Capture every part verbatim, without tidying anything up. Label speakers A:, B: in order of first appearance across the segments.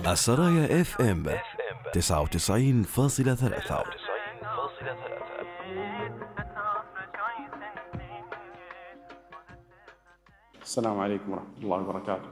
A: السرايا اف ام تسعة وتسعين فاصلة ثلاثة.
B: السلام عليكم ورحمة الله وبركاته.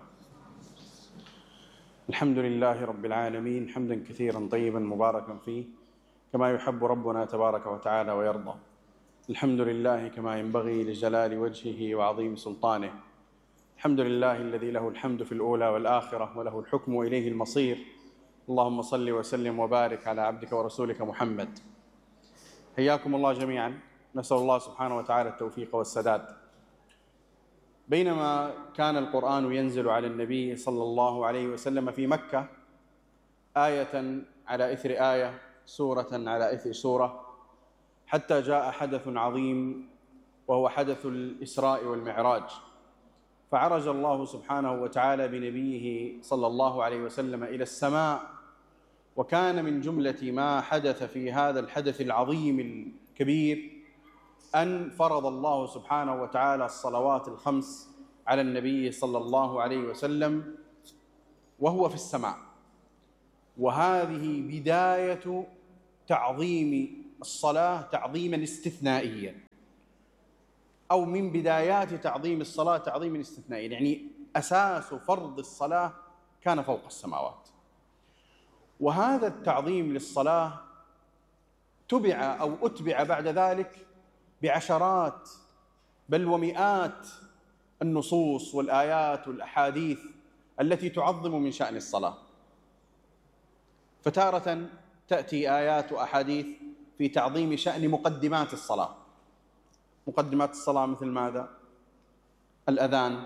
B: الحمد لله رب العالمين حمدا كثيرا طيبا مباركا فيه كما يحب ربنا تبارك وتعالى ويرضى. الحمد لله كما ينبغي لجلال وجهه وعظيم سلطانه. الحمد لله الذي له الحمد في الأولى والآخرة وله الحكم إليه المصير. اللهم صل وسلم وبارك على عبدك ورسولك محمد. حياكم الله جميعا. نسأل الله سبحانه وتعالى التوفيق والسداد. بينما كان القرآن ينزل على النبي صلى الله عليه وسلم في مكة آية على إثر آية، سورة على إثر سورة، حتى جاء حدث عظيم وهو حدث الإسراء والمعراج، فعرج الله سبحانه وتعالى بنبيه صلى الله عليه وسلم إلى السماء. وكان من جملة ما حدث في هذا الحدث العظيم الكبير أن فرض الله سبحانه وتعالى الصلوات الخمس على النبي صلى الله عليه وسلم وهو في السماء. وهذه بداية تعظيم الصلاة تعظيما استثنائيا، أو من بدايات تعظيم الصلاة تعظيما استثنائيا، يعني أساس فرض الصلاة كان فوق السماوات. وهذا التعظيم للصلاة تبع أو أتبع بعد ذلك بعشرات بل ومئات النصوص والآيات والأحاديث التي تعظم من شأن الصلاة. فتارة تأتي آيات وأحاديث في تعظيم شأن مقدمات الصلاة. مقدمات الصلاة مثل ماذا؟ الأذان،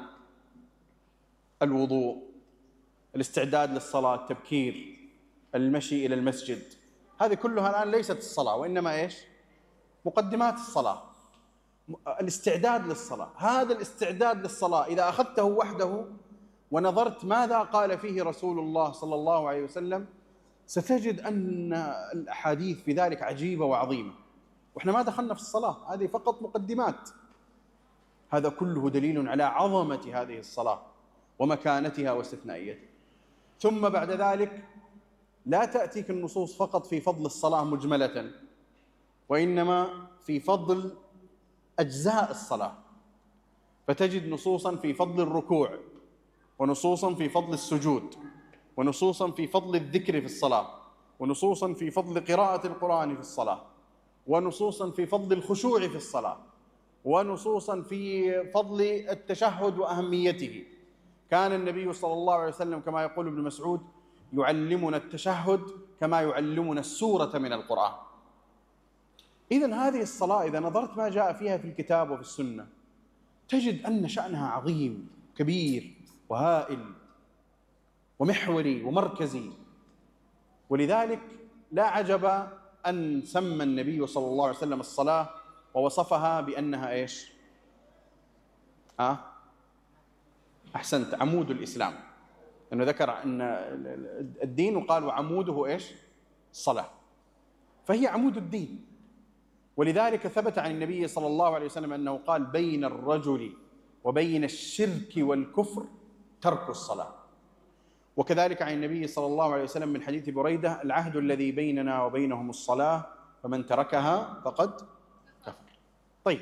B: الوضوء، الاستعداد للصلاة، التبكير، المشي إلى المسجد. هذه كلها الآن ليست الصلاة، وإنما إيش؟ مقدمات الصلاة. الاستعداد للصلاة، هذا الاستعداد للصلاة إذا أخذته وحده ونظرت ماذا قال فيه رسول الله صلى الله عليه وسلم ستجد أن الأحاديث في ذلك عجيبة وعظيمة. وإحنا ما دخلنا في الصلاة، هذه فقط مقدمات. هذا كله دليل على عظمة هذه الصلاة ومكانتها واستثنائيتها. ثم بعد ذلك لا تأتيك النصوص فقط في فضل الصلاة مجملة، وإنما في فضل أجزاء الصلاة. فتجد نصوصا في فضل الركوع، ونصوصا في فضل السجود، ونصوصا في فضل الذكر في الصلاة، ونصوصا في فضل قراءة القرآن في الصلاة، ونصوصا في فضل الخشوع في الصلاة، ونصوصا في فضل التشهد وأهميته. كان النبي صلى الله عليه وسلم كما يقول ابن مسعود يعلمنا التشهد كما يعلمنا السورة من القرآن. إذن هذه الصلاة إذا نظرت ما جاء فيها في الكتاب وفي السنة تجد أن شأنها عظيم كبير وهائل ومحوري ومركزي. ولذلك لا عجب أن سمى النبي صلى الله عليه وسلم الصلاة ووصفها بأنها إيش؟ آه؟ أحسنت، عمود الإسلام. أنه ذكر أن الدين وقال وعموده إيش؟ الصلاة. فهي عمود الدين. ولذلك ثبت عن النبي صلى الله عليه وسلم أنه قال بين الرجل وبين الشرك والكفر ترك الصلاة. وكذلك عن النبي صلى الله عليه وسلم من حديث بريدة العهد الذي بيننا وبينهم الصلاة فمن تركها فقد كفر. طيب،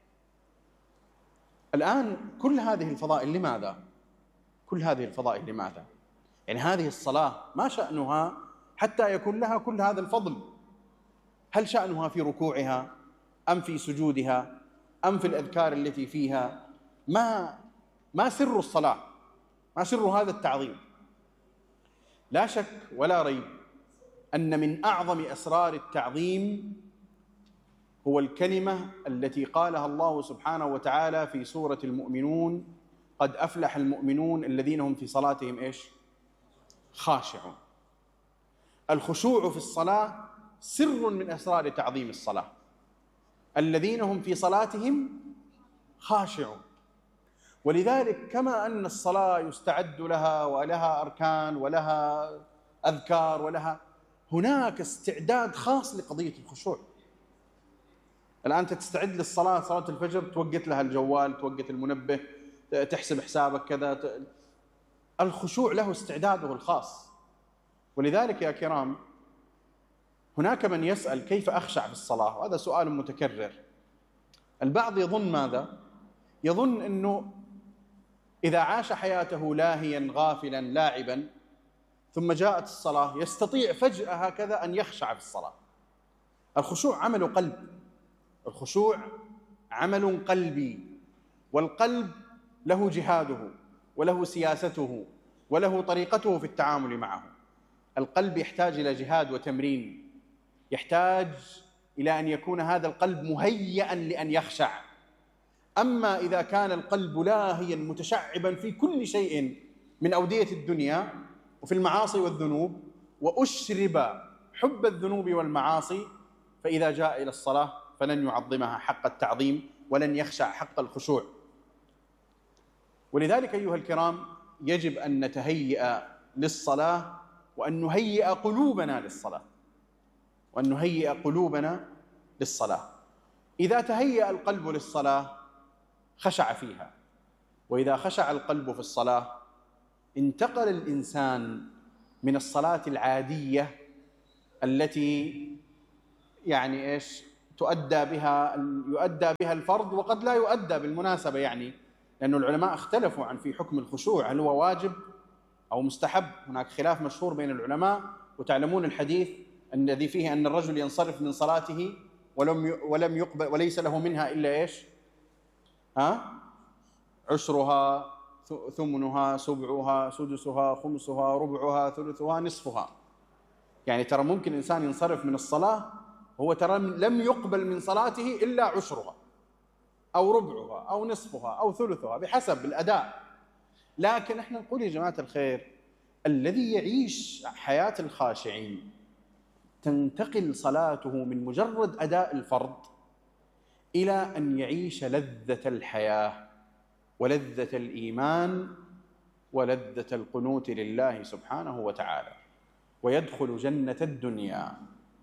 B: الآن كل هذه الفضائل لماذا؟ كل هذه الفضائل لماذا؟ يعني هذه الصلاة ما شأنها حتى يكون لها كل هذا الفضل؟ هل شأنها في ركوعها أم في سجودها أم في الأذكار التي فيها؟ ما ما سر الصلاة؟ ما سر هذا التعظيم؟ لا شك ولا ريب أن من أعظم أسرار التعظيم هو الكلمة التي قالها الله سبحانه وتعالى في سورة المؤمنون قد أفلح المؤمنون الذين هم في صلاتهم إيش؟ خاشعون. الخشوع في الصلاة سر من أسرار تعظيم الصلاة. الذين هم في صلاتهم خاشعون. ولذلك كما أن الصلاة يستعد لها ولها أركان ولها أذكار ولها، هناك استعداد خاص لقضية الخشوع. الآن أنت تستعد للصلاة، صلاة الفجر، توقت لها الجوال، توقت المنبه، تحسب حسابك كذا. الخشوع له استعداده الخاص. ولذلك يا كرام هناك من يسأل كيف أخشع في الصلاة، وهذا سؤال متكرر. البعض يظن ماذا؟ يظن أنه إذا عاش حياته لاهيا غافلا لاعبا ثم جاءت الصلاة يستطيع فجأة هكذا أن يخشع في الصلاة. الخشوع عمل قلب، الخشوع عمل قلبي، والقلب له جهاده وله سياسته وله طريقته في التعامل معه. القلب يحتاج إلى جهاد وتمرين، يحتاج إلى أن يكون هذا القلب مهيئا لأن يخشع. أما إذا كان القلب لاهيا متشعبا في كل شيء من أودية الدنيا وفي المعاصي والذنوب، وأشرب حب الذنوب والمعاصي، فإذا جاء إلى الصلاة فلن يعظمها حق التعظيم ولن يخشع حق الخشوع. ولذلك أيها الكرام يجب أن نتهيأ للصلاة، وأن نهيئ قلوبنا للصلاة، وأن نهيئ قلوبنا للصلاة. إذا تهيأ القلب للصلاة خشع فيها، وإذا خشع القلب في الصلاة انتقل الإنسان من الصلاة العادية التي يعني إيش تؤدى بها يؤدى بها الفرض، وقد لا يؤدى بالمناسبة، يعني لأن العلماء اختلفوا عن في حكم الخشوع، هل هو واجب أو مستحب؟ هناك خلاف مشهور بين العلماء. وتعلمون الحديث الذي فيه أن الرجل ينصرف من صلاته ولم ولم يقبل وليس له منها إلا إيش؟ ها؟ عشرها، ثمنها، سبعها، سدسها، خمسها، ربعها، ثلثها، نصفها. يعني ترى ممكن إنسان ينصرف من الصلاة هو ترى لم يقبل من صلاته إلا عشرها أو ربعها أو نصفها أو ثلثها بحسب الأداء. لكن احنا نقول يا جماعة الخير، الذي يعيش حياة الخاشعين تنتقل صلاته من مجرد أداء الفرض إلى أن يعيش لذة الحياة ولذة الإيمان ولذة القنوت لله سبحانه وتعالى، ويدخل جنة الدنيا.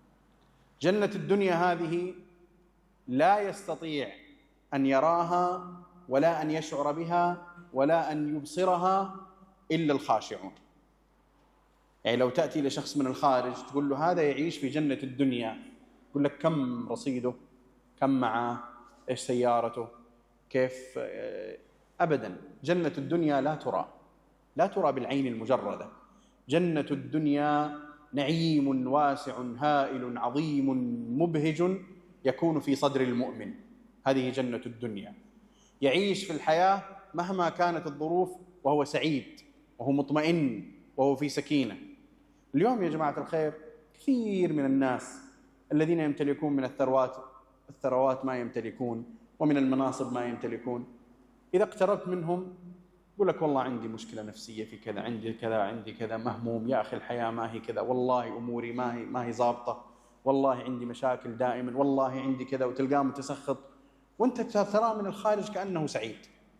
B: جنة الدنيا هذه لا يستطيع أن يراها ولا أن يشعر بها ولا أن يبصرها إلا الخاشعون. يعني لو تأتي لشخص من الخارج تقول له هذا يعيش في جنة الدنيا، يقول لك كم رصيده، كم معه، إيش سيارته، كيف؟ أبدا. جنة الدنيا لا ترى، لا ترى بالعين المجردة. جنة الدنيا نعيم واسع هائل عظيم مبهج يكون في صدر المؤمن، هذه جنة الدنيا. يعيش في الحياة مهما كانت الظروف وهو سعيد وهو مطمئن وهو في سكينة. اليوم يا جماعة الخير كثير من الناس الذين يمتلكون من الثروات الثروات ما يمتلكون ومن المناصب ما يمتلكون، إذا اقتربت منهم يقول لك والله عندي مشكلة نفسية في كذا، عندي كذا، عندي كذا، مهموم يا أخي، الحياة ما هي كذا، والله أموري ما هي ما هي ضابطة، والله عندي مشاكل دائما، والله عندي كذا، وتلقاه متسخط وأنت تراه من الخارج كأنه سعيد.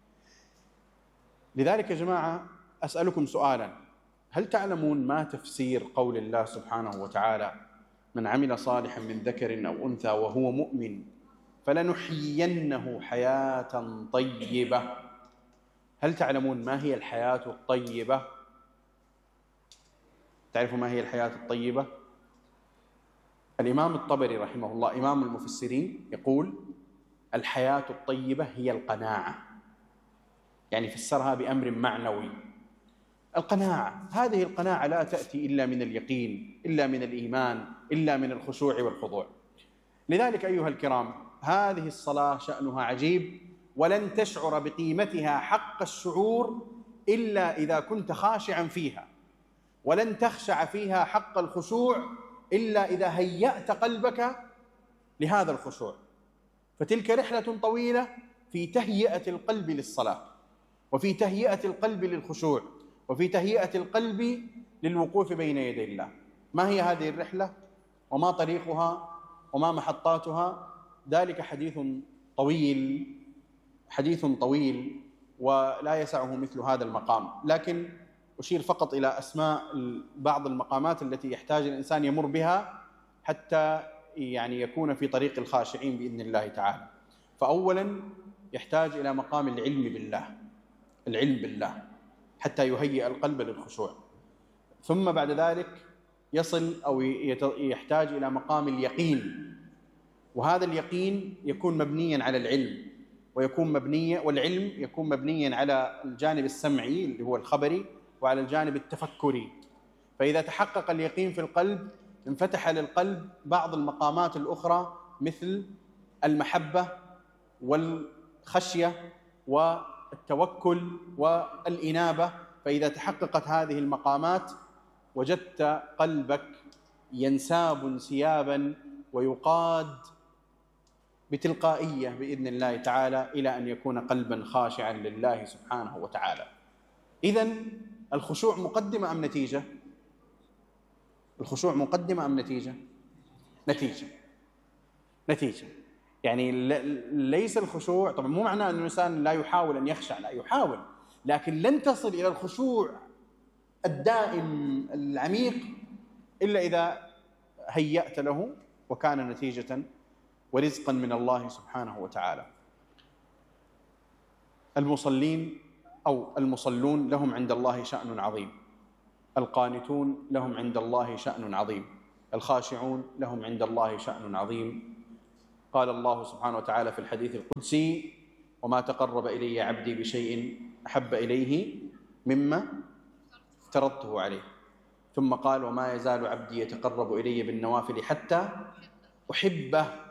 B: لذلك يا جماعة أسألكم سؤالا، هل تعلمون ما تفسير قول الله سبحانه وتعالى من عمل صالحا من ذكر أو أنثى وهو مؤمن فلنحيينه حياة طيبة؟ هل تعلمون ما هي الحياة الطيبة؟ تعرفوا ما هي الحياة الطيبة؟ الإمام الطبري رحمه الله إمام المفسرين يقول الحياة الطيبة هي القناعة، يعني فسرها بأمر معنوي. القناعة، هذه القناعة لا تأتي إلا من اليقين، إلا من الإيمان، إلا من الخشوع والخضوع. لذلك أيها الكرام هذه الصلاة شأنها عجيب، ولن تشعر بقيمتها حق الشعور إلا إذا كنت خاشعا فيها، ولن تخشع فيها حق الخشوع إلا إذا هيأت قلبك لهذا الخشوع. فتلك رحلة طويلة في تهيئة القلب للصلاة، وفي تهيئة القلب للخشوع، وفي تهيئة القلب للوقوف بين يدي الله. ما هي هذه الرحلة وما طريقها وما محطاتها؟ ذلك حديث طويل، حديث طويل ولا يسعه مثل هذا المقام، لكن أشير فقط إلى أسماء بعض المقامات التي يحتاج الإنسان يمر بها حتى يعني يكون في طريق الخاشعين بإذن الله تعالى. فأولا يحتاج إلى مقام العلم بالله، العلم بالله حتى يهيئ القلب للخشوع. ثم بعد ذلك يصل أو يحتاج إلى مقام اليقين، وهذا اليقين يكون مبنيا على العلم، ويكون مبنيا والعلم يكون مبنيا على الجانب السمعي اللي هو الخبري، وعلى الجانب التفكري. فإذا تحقق اليقين في القلب انفتح للقلب بعض المقامات الأخرى مثل المحبة والخشية والتوكل والإنابة. فإذا تحققت هذه المقامات وجدت قلبك ينساب انسيابا ويقاد بتلقائية بإذن الله تعالى إلى أن يكون قلبا خاشعا لله سبحانه وتعالى. إذن الخشوع مقدمة أم نتيجة؟ الخشوع مقدمة أم نتيجة؟ نتيجة نتيجة يعني ليس الخشوع، طبعا مو معناه أن الإنسان لا يحاول أن يخشع، لا يحاول، لكن لن تصل إلى الخشوع الدائم العميق إلا إذا هيأت له وكان نتيجة ورزقا من الله سبحانه وتعالى. المصلين أو المصلون لهم عند الله شأن عظيم، القانتون لهم عند الله شأن عظيم، الخاشعون لهم عند الله شأن عظيم. قال الله سبحانه وتعالى في الحديث القدسي: وما تقرب إلي عبدي بشيء أحب إليه مما افترضته عليه. ثم قال: وما يزال عبدي يتقرب إلي بالنوافل حتى أحبه.